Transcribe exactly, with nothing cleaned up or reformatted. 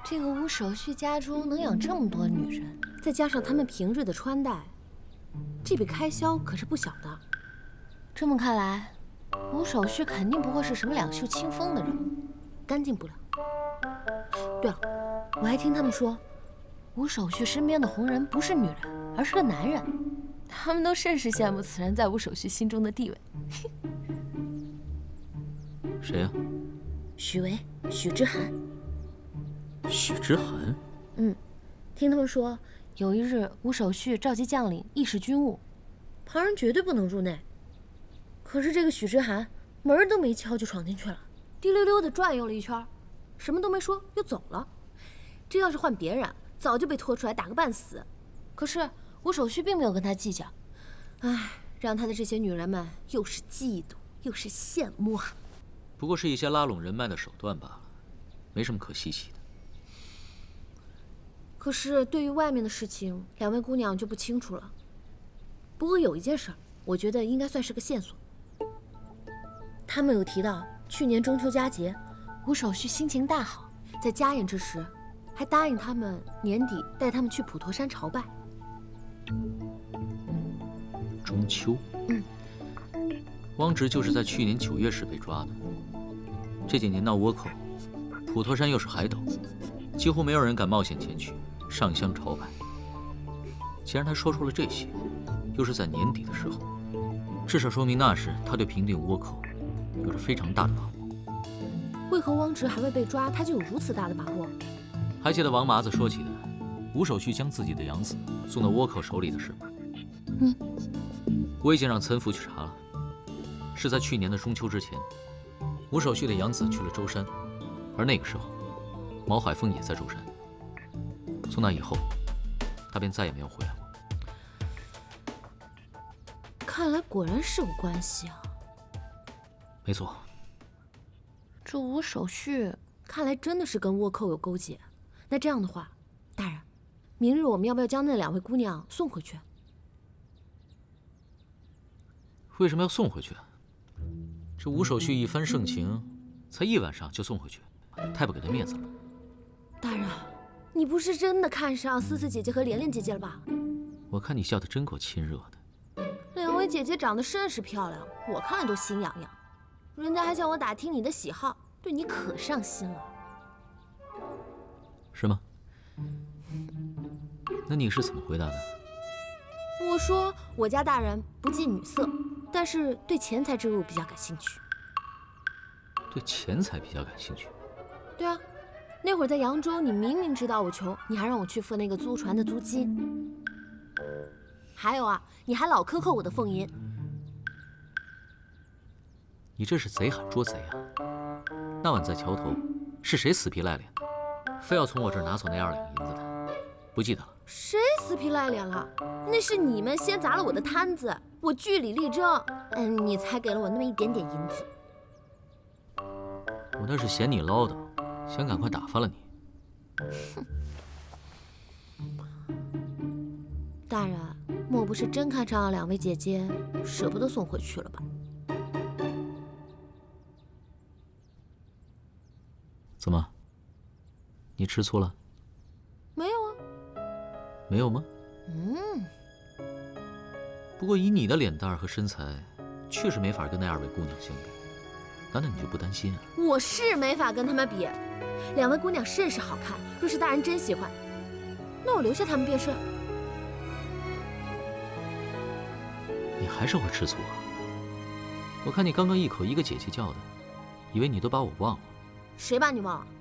这个吴守旭家中能养这么多女人，再加上他们平日的穿戴，这笔开销可是不小的。这么看来，吴守旭肯定不会是什么两袖清风的人，干净不了。对了，我还听他们说，吴守旭身边的红人不是女人，而是个男人，他们都甚是羡慕此人在吴守旭心中的地位。 谁呀？ 许巍，许之涵。 许之涵？ 嗯，听他们说，有一日吴守旭召集将领议事军务，旁人绝对不能入内。可是这个许之涵门儿都没敲就闯进去了，滴溜溜的转悠了一圈，什么都没说又走了。这要是换别人，早就被拖出来打个半死。可是吴守旭并没有跟他计较，唉，让他的这些女人们又是嫉妒又是羡慕啊。 不过是一些拉拢人脉的手段罢了，没什么可稀奇的。 可是对于外面的事情，两位姑娘就不清楚了。不过有一件事，我觉得应该算是个线索。他们有提到去年中秋佳节，吴守旭心情大好，在家宴之时，还答应他们年底带他们去普陀山朝拜。 中秋？ 嗯。 汪直就是在去年九月时被抓的。这几年闹倭寇，普陀山又是海岛，几乎没有人敢冒险前去上香朝拜。既然他说出了这些，又是在年底的时候，至少说明那时他对平定倭寇有着非常大的把握。 为何汪直还未被抓，他就有如此大的把握？ 还记得王麻子说起的吴守旭将自己的养子送到倭寇手里的事吗？ 嗯， 我已经让岑福去查了，是在去年的中秋之前，吴守旭的养子去了舟山，而那个时候，毛海峰也在舟山。从那以后，他便再也没有回来过。 看来果然是有关系啊。 没错。 这吴守旭看来真的是跟倭寇有勾结。那这样的话，大人，明日我们要不要将那两位姑娘送回去？ 为什么要送回去？这吴守旭一番盛情，才一晚上就送回去，太不给他面子了。 大人，你不是真的看上思思姐姐和莲莲姐姐了吧？ 我看你笑得真够亲热的。 两位姐姐长得甚是漂亮，我看了都心痒痒。人家还向我打听你的喜好，对你可上心了。 是吗？那你是怎么回答的？ 我说我家大人不近女色，但是对钱财之物比较感兴趣。 对钱财比较感兴趣？ 对啊，那会儿在扬州，你明明知道我穷，你还让我去付那个租船的租金。还有啊，你还老克扣我的俸银。 你这是贼喊捉贼啊！那晚在桥头，是谁死皮赖脸，非要从我这儿拿走那二两银子的？不记得了？ 谁死皮赖脸了？那是你们先砸了我的摊子，我据理力争，嗯，你才给了我那么一点点银子。 我那是嫌你唠叨，想赶快打发了你。 大人，莫不是真看上两位姐姐，舍不得送回去了吧？ 怎么？你吃醋了？ 没有啊。 没有吗？ 嗯。 不过以你的脸蛋和身材，确实没法跟那二位姑娘相比。难道你就不担心啊？ 我是没法跟她们比，两位姑娘甚是好看。若是大人真喜欢，那我留下她们便是。 你还是会吃醋啊？我看你刚刚一口一个姐姐叫的，以为你都把我忘了。 谁把你忘了？